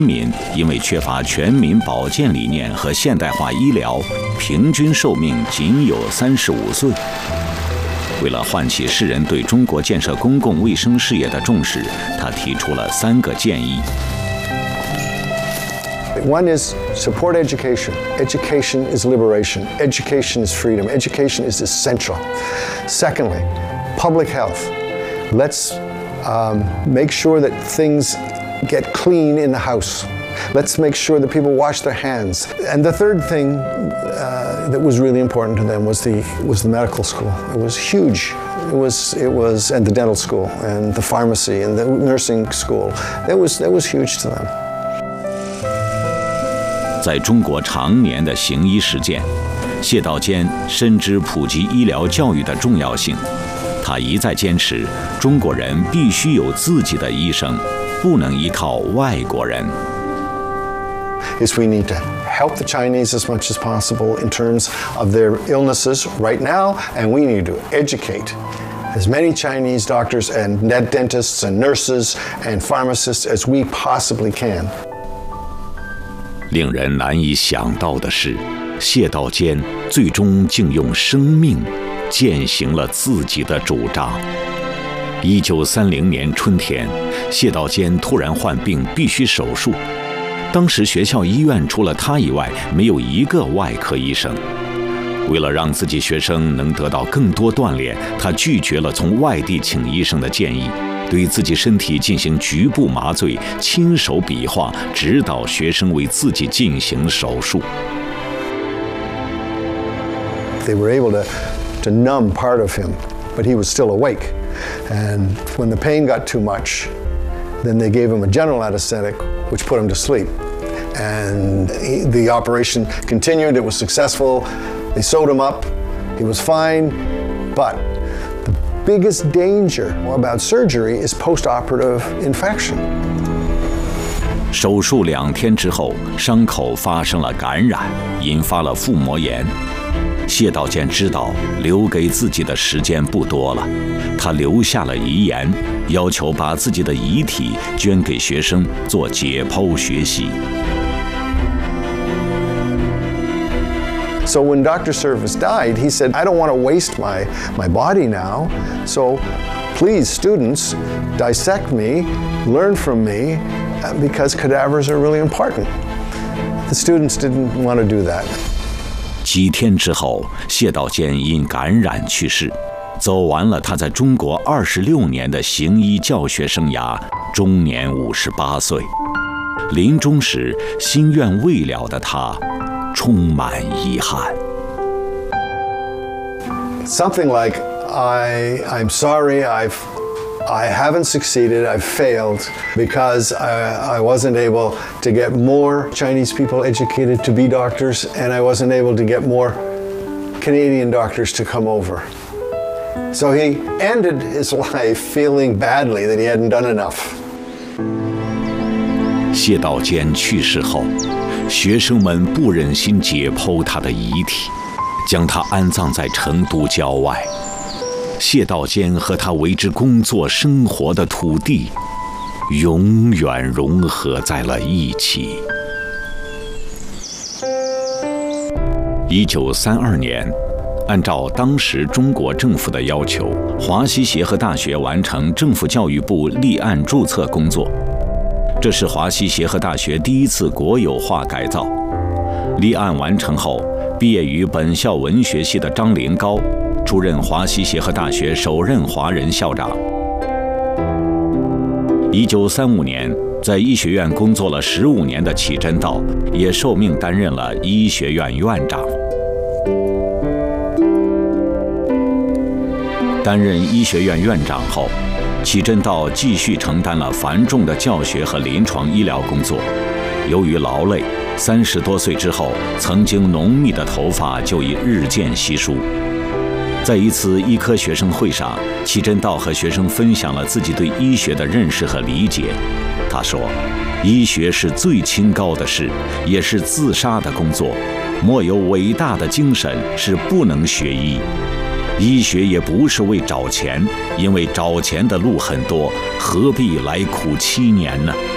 民因为缺乏全民保健理念和现代化医疗，平均寿命仅有35岁。为了唤起世人对中国建设公共卫生事业的重视，他提出了3个建议。 One is support education. Education is liberation. Education is freedom. Education is essential. Secondly, public health. Let's make sure that things get clean in the house. Let's make sure that people wash their hands. And the third thing that was really important to them was the medical school. It was huge. It was and the dental school and the pharmacy and the nursing school. That was huge to them. 在中国常年的行医实践，谢道坚深知普及医疗教育的重要性。他一再坚持，中国人必须有自己的医生，不能依靠外国人。 Is we need to help the Chinese as much as possible in terms of their illnesses right now, and we need to educate as many Chinese doctors and dentists and nurses and pharmacists as we possibly can. 令人难以想到的是，谢道坚最终竟用生命践行了自己的主张。1930年春天，谢道坚突然患病，必须手术。当时学校医院除了他以外，没有一个外科医生。为了让自己学生能得到更多锻炼，他拒绝了从外地请医生的建议，对自己身体进行局部麻醉，亲手比划，指导学生为自己进行手术。 They were able to numb part of him, but he was still awake. And when the pain got too much, then they gave him a general anesthetic, which put him to sleep. And the operation continued. It was successful. They sewed him up. He was fine. But the biggest danger about surgery is post-operative infection. 手术2天之后，伤口发生了感染，引发了腹膜炎。谢道坚知道留给自己的时间不多了，他留下了遗言，要求把自己的遗体捐给学生做解剖学习。 So when Dr. Service died, he said, I don't want to waste my body now, so please, students, dissect me, learn from me, because cadavers are really important. The students didn't want to do that. 几天之后，谢道坚因感染去世，走完了他在中国26年的行医教学生涯，终年58岁。临终时，心愿未了的他，充满遗憾。 Something like, I'm sorry, I haven't succeeded, I've failed because I wasn't able to get more Chinese people educated to be doctors, and I wasn't able to get more Canadian doctors to come over. So he ended his life feeling badly that he hadn't done enough. 谢道坚去世后，学生们不忍心解剖他的遗体，将他安葬在成都郊外。谢道坚和他为之工作生活的土地，永远融合在了一起。1932年，按照当时中国政府的要求，华西协和大学完成政府教育部立案注册工作，这是华西协和大学第一次国有化改造。立案完成后，毕业于本校文学系的张灵高出任华西协和大学首任华人校长。1935年，在医学院工作了15年的祁真道也受命担任了医学院院长。担任医学院院长后，祁真道继续承担了繁重的教学和临床医疗工作。由于劳累，30多岁之后，曾经浓密的头发就已日渐稀疏。在一次医科学生会上，祁真道和学生分享了自己对医学的认识和理解。他说：“医学是最清高的事，也是自杀的工作。莫有伟大的精神是不能学医。医学也不是为找钱，因为找钱的路很多，何必来苦7年呢？”